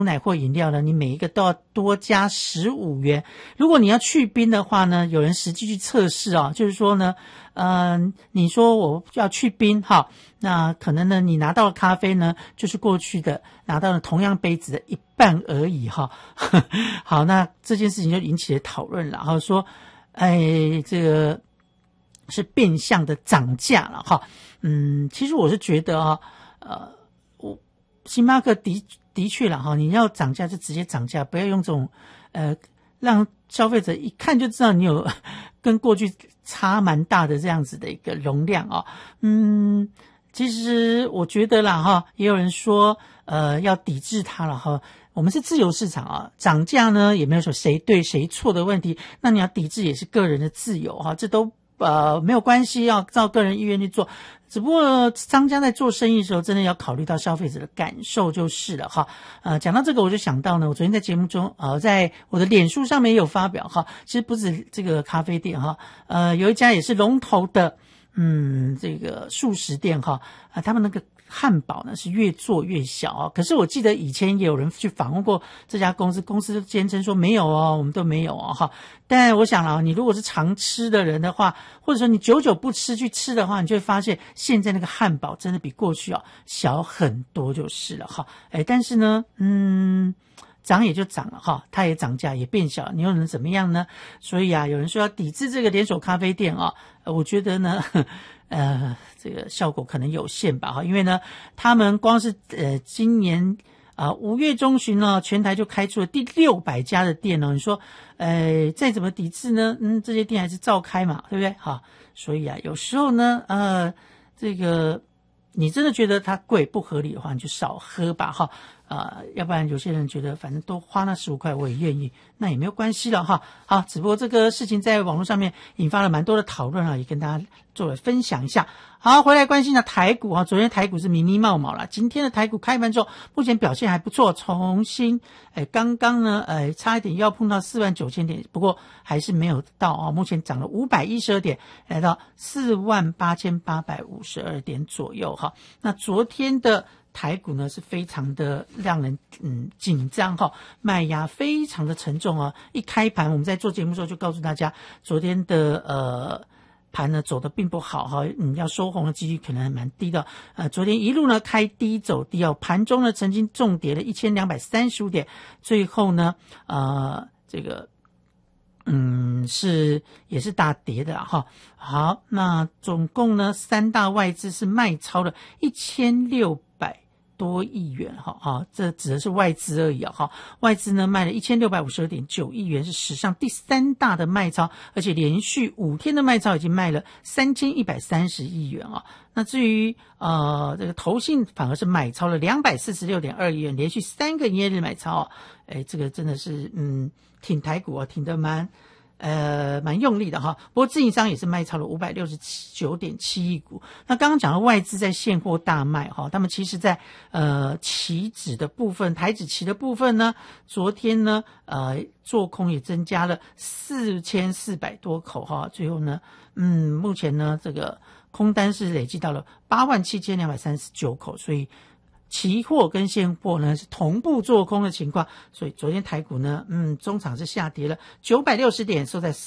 奶或饮料呢，你每一个都要多加15元。如果你要去冰的话呢，有人实际去测试啊，就是说呢，你说我要去冰哈，那可能呢，你拿到的咖啡呢，就是过去的拿到了同样杯子的一半而已哈。好，那这件事情就引起了讨论了，然后说，这个是变相的涨价了哈。其实我是觉得啊，星巴克的确啦哈，你要涨价就直接涨价，不要用这种让消费者一看就知道你有跟过去差蛮大的这样子的一个容量啊。其实我觉得啦哈，也有人说要抵制它了哈。我们是自由市场啊，涨价呢也没有说谁对谁错的问题，那你要抵制也是个人的自由哈，这都没有关系，要照个人意愿去做。只不过商家在做生意的时候，真的要考虑到消费者的感受就是了哈。讲到这个，我就想到呢，我昨天在节目中，在我的脸书上面也有发表哈。其实不止这个咖啡店哈，有一家也是龙头的，这个素食店哈，他们那个汉堡呢是越做越小啊。可是我记得以前也有人去访问过这家公司，公司坚称说没有哦，我们都没有哦哈。但我想啊，你如果是常吃的人的话，或者说你久久不吃去吃的话，你就会发现现在那个汉堡真的比过去小很多就是了哈。但是呢，涨也就涨了哈，它也涨价也变小，你又能怎么样呢？所以啊，有人说要抵制这个连锁咖啡店啊，我觉得呢，这个效果可能有限吧哈，因为呢，他们光是今年5月中旬呢，全台就开出了第600家的店哦。你说，再怎么抵制呢？这些店还是照开嘛，对不对？好，所以啊，有时候呢，这个你真的觉得它贵不合理的话，你就少喝吧哈。要不然有些人觉得反正都花那15块我也愿意，那也没有关系了哈。好，只不过这个事情在网络上面引发了蛮多的讨论啊，也跟大家作为分享一下。好，回来关心的台股啊，昨天台股是迷迷冒冒啦，今天的台股开盘之后，目前表现还不错，重新刚刚呢差一点要碰到49000点，不过还是没有到啊，目前涨了512点，来到48852点左右哈。那昨天的台股呢是非常的让人紧张哈，卖压非常的沉重啊。一开盘我们在做节目的时候就告诉大家，昨天的盘呢走得并不好哈，要收红的几率可能还蛮低的。昨天一路呢开低走低哦，盘中呢曾经重跌了1235点，最后呢这个也是大跌的哈。好，那总共呢三大外资是卖超了1600多亿元哈，这指的是外资而已哈。外资呢卖了1652.9亿元，是史上第3大的卖超，而且连续5天的卖超已经卖了3130亿元啊。那至于这个投信反而是买超了246.2亿元，连续3个营业日买超这个真的是挺台股啊，挺得蛮用力的哈。不过自营商也是卖超了569.7亿股。那刚刚讲的外资在现货大卖哈，他们其实在期指的部分，台指期的部分呢，昨天呢做空也增加了4400多口哈，最后呢目前呢这个空单是累计到了87239口，所以期货跟现货呢是同步做空的情况，所以昨天台股呢中场是下跌了960点，收在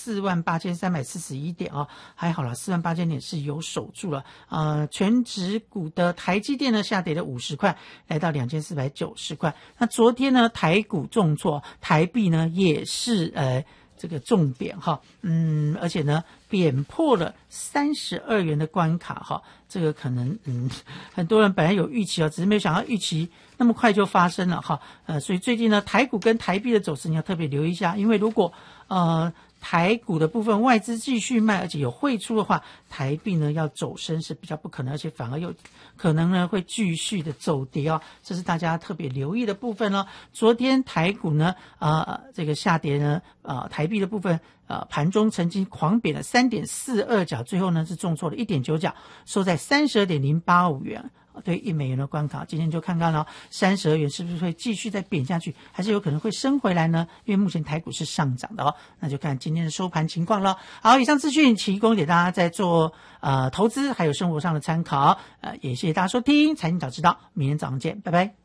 48341点啊，还好啦，48000点是有守住了。全指股的台积电呢下跌了50块，来到2490块。那昨天呢台股重挫，台币呢也是这个重贬哈，而且呢贬破了32元的关卡哈，这个可能很多人本来有预期只是没有想到预期那么快就发生了哈，所以最近呢台股跟台币的走势你要特别留意一下，因为如果台股的部分外资继续卖，而且有汇出的话，台币呢要走升是比较不可能，而且反而有可能呢会继续的走跌哦，这是大家特别留意的部分哦。昨天台股呢这个下跌呢台币的部分盘中曾经狂贬了 3.42 角，最后呢是重挫了 1.9 角，收在 32.085 元。对1美元的关卡，今天就看看了32元是不是会继续再贬下去，还是有可能会升回来呢？因为目前台股是上涨的哦，那就看今天的收盘情况了。好，以上资讯提供给大家在做投资还有生活上的参考，也谢谢大家收听财经早知道，明天早上见，拜拜。